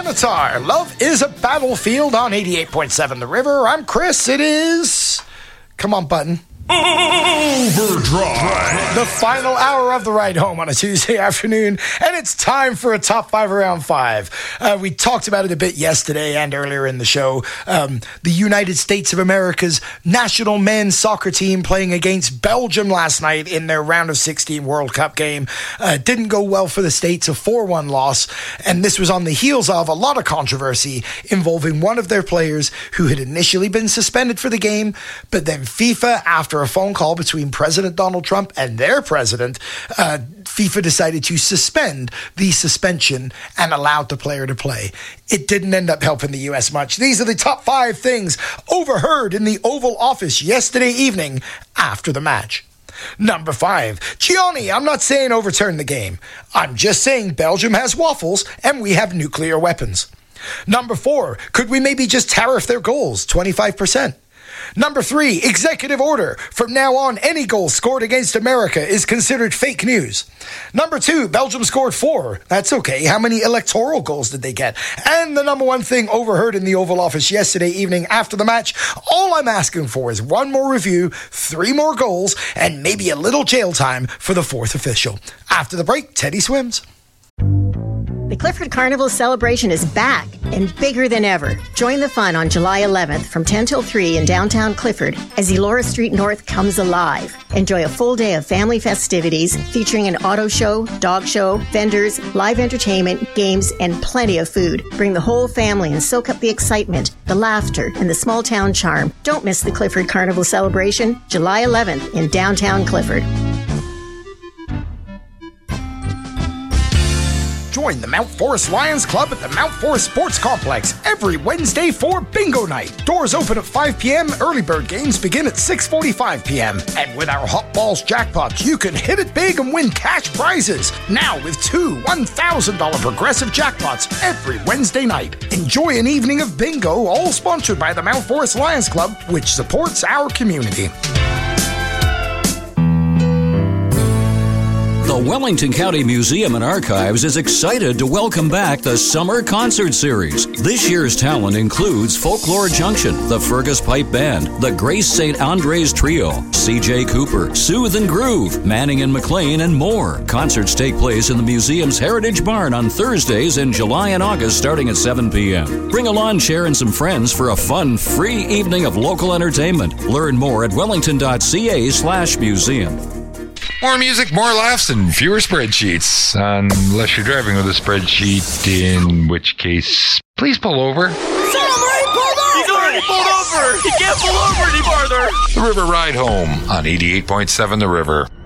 Benatar. Love is a Battlefield on 88.7 The River. I'm Chris. It is... Come on, button. Overdrive. The final hour of the ride home on a Tuesday afternoon, and it's time for a top five around five. We talked about it a bit yesterday and earlier in the show. The United States of America's national men's soccer team playing against Belgium last night in their round of 16 World Cup game. Didn't go well for the States, a 4-1 loss, and this was on the heels of a lot of controversy involving one of their players who had initially been suspended for the game, but then FIFA, after a phone call between President Donald Trump and their president, FIFA decided to suspend the suspension and allowed the player to play. It didn't end up helping the U.S. much. These are the top 5 things overheard in the Oval Office yesterday evening after the match. Number 5, Gianni, I'm not saying overturn the game. I'm just saying Belgium has waffles and we have nuclear weapons. Number 4, could we maybe just tariff their goals 25%? Number 3, executive order. From now on, any goal scored against America is considered fake news. Number 2, Belgium scored 4. That's okay. How many electoral goals did they get? And the number 1 thing overheard in the Oval Office yesterday evening after the match, all I'm asking for is 1 more review, 3 more goals, and maybe a little jail time for the 4th official. After the break, Teddy swims. The Clifford Carnival celebration is back and bigger than ever. Join the fun on July 11th from 10 till 3 in downtown Clifford as Elora Street North comes alive. Enjoy a full day of family festivities featuring an auto show, dog show, vendors, live entertainment, games, and plenty of food. Bring the whole family and soak up the excitement, the laughter, and the small town charm. Don't miss the Clifford Carnival celebration, July 11th in downtown Clifford. Join the Mount Forest Lions Club at the Mount Forest Sports Complex every Wednesday for Bingo Night. Doors open at 5 p.m. Early bird games begin at 6:45 p.m. And with our Hot Balls jackpots, you can hit it big and win cash prizes. Now with 2 $1,000 progressive jackpots every Wednesday night. Enjoy an evening of bingo, all sponsored by the Mount Forest Lions Club, which supports our community. The Wellington County Museum and Archives is excited to welcome back the Summer Concert Series. This year's talent includes Folklore Junction, the Fergus Pipe Band, the Grace St. Andres Trio, C.J. Cooper, Soothe and Groove, Manning and McLean, and more. Concerts take place in the museum's Heritage Barn on Thursdays in July and August starting at 7 p.m. Bring a lawn chair and some friends for a fun, free evening of local entertainment. Learn more at wellington.ca/museum. More music, more laughs, and fewer spreadsheets. Unless you're driving with a spreadsheet, in which case, please pull over. Somebody pulled over! He's already pulled over! He can't pull over any farther! The River Ride Home on 88.7 The River.